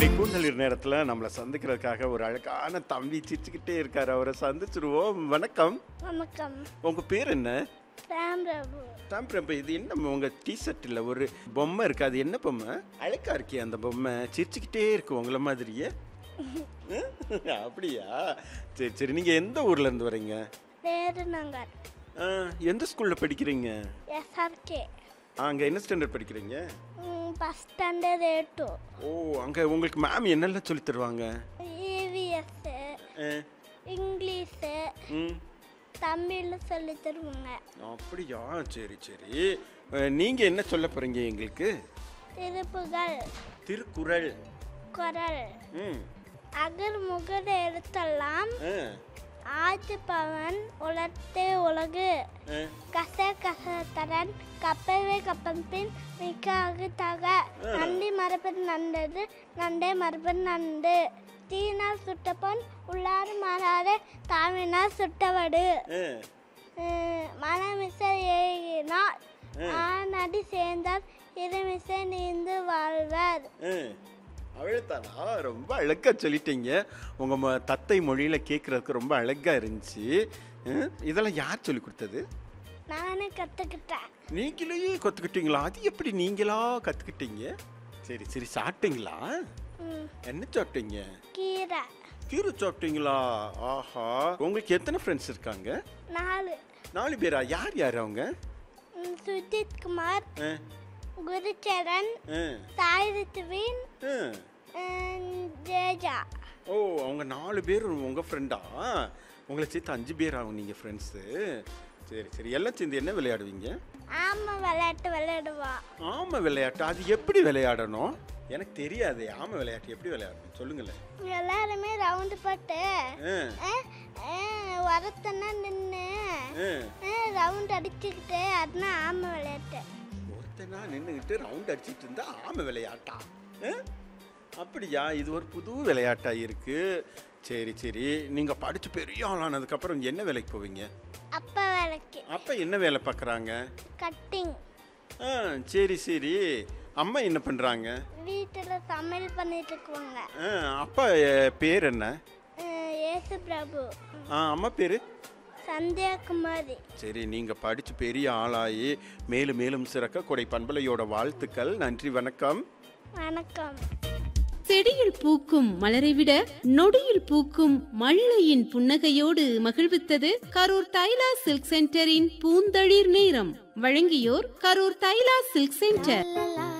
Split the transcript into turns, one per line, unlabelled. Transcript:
நேயர்களே, கூந்தலிர் நேரத்தில் நம்மளை சந்திக்கிறதுக்காக ஒரு அழகான தம்பி சிரிச்சுக்கிட்டே இருக்காரு. அவரை சந்திச்சிருவோம். வணக்கம்.
வணக்கம்.
உங்க பேர் என்ன?
பிரபு.
இது என்ன உங்க டிஷர்ட்டில் ஒரு பொம்மை இருக்கு, அது என்ன பொம்மை? அழகா இருக்கே அந்த பொம்மை, சிரிச்சுக்கிட்டே இருக்கு உங்களை மாதிரியே. அப்படியா? சரி சரி. நீங்க எந்த ஊர்ல இருந்து வரீங்க?
வேறுநகர்.
எந்த ஸ்கூல்ல படிக்கிறீங்க?
எஸ்ஆர்கே.
அங்க என்ன ஸ்டாண்டர்ட் படிக்கிறீங்க?
First standard A2.
ஓ, அங்க உங்களுக்கு மேம் என்னெல்லாம் சொல்லி தருவாங்க?
EVS, இங்கிலீஷ், தமிழ் சொல்லி தருவாங்க.
அப்படியா? சரி சரி. நீங்க என்ன சொல்ல போறீங்க எங்களுக்கு?
திருப்புகள்,
திருக்குறள்,
குறள், அகர் முகர் எழுத்தெல்லாம் ஆச்சு பவன் உலர்த்தே உலகு கச கச தரன் கப்பவே கப்பம்பின் மிக்காக தக நண்டி மரபன் நண்டது நண்டே மரபன் நண்டு தீனால் சுட்டப்பன் உள்ளாறு மாறாறு தாவினால் சுட்டவடு மனமிசை ஏகினார் ஆனடி சேர்ந்தார் இருமிசை நீந்து வாழ்வர்.
அவ்வளோதானா? ரொம்ப அழகா சொல்லிட்டீங்க. உங்க தத்தை மொழியில கேட்கறதுக்கு ரொம்ப அழகா இருந்துச்சு. இதெல்லாம் யார் சொல்லி கொடுத்தது?
நானே கத்துக்கிட்டேன்.
நீங்களே கத்துக்கிட்டீங்களா? அது எப்படி நீங்களா கத்துக்கிட்டீங்க? சரி சரி. சாப்பிட்டீங்களா? என்ன சாப்பிட்டீங்க?
கீரை.
கீரை சாப்பிட்டீங்களா? ஆஹா. உங்களுக்கு எத்தனை ஃப்ரெண்ட்ஸ் இருக்காங்க? 4 பேரா? யார் யார் அவங்க?
சுஜித் குமார், குருச்சரன், சாயிரத்துவின், ஜேஜா.
ஓ, அவங்க 4 பேர் உங்க ஃப்ரெண்டா? உங்களை சேர்த்து 5 பேர் ஆகும் நீங்க ஃப்ரெண்ட்ஸு. சரி சரி. எல்லாம் சேர்ந்து என்ன விளையாடுவீங்க?
ஆமை விளையாட்டு விளையாடுவா.
ஆமை விளையாட்டு? அது எப்படி விளையாடணும்? எனக்கு தெரியாது. ஆமை விளையாட்டு எப்படி விளையாடணும் சொல்லுங்களேன்.
எல்லாருமே ரவுண்டு போட்டு வரத்தனா நின்று ரவுண்ட் அடிச்சுக்கிட்டு, அதுதான் ஆமை விளையாட்டு.
ஒருத்தனா நின்றுக்கிட்டு ரவுண்ட் அடிச்சுட்டு இருந்தா ஆமை விளையாட்டா? அப்படியா? இது ஒரு புது விளையாட்டா இருக்கு. சரி சரி. நீங்க படிச்சு பெரிய ஆளானதுக்கப்புறம் என்ன வேலைக்கு போவீங்க?
அப்பா வேலைக்கு.
அப்பா என்ன வேலை பார்க்குறாங்க?
கட்டிங்.
சரி சரி. அம்மா என்ன பண்றாங்க?
வீட்டில் சமையல் பண்ணிட்டு இருக்குவாங்க.
அப்பா பேர் என்ன?
ஏசு பிரபு.
அம்மா பேரு?
சந்தியா குமாரி.
சரி. நீங்க படிச்சு பெரிய ஆளாயி மேலும் மேலும் சிறக்க கொடை பண்பலையோட வாழ்த்துக்கள். நன்றி. வணக்கம்.
வணக்கம்.
செடியில் பூக்கும் மலரை விட நொடியில் பூக்கும் மல்லையின் புன்னகையோடு மகிழ்வித்தது கரூர் தைலா சில்க் சென்டரின் பூந்தளிர் நேரம். வழங்கியோர் கரூர் தைலா சில்க் சென்டர்.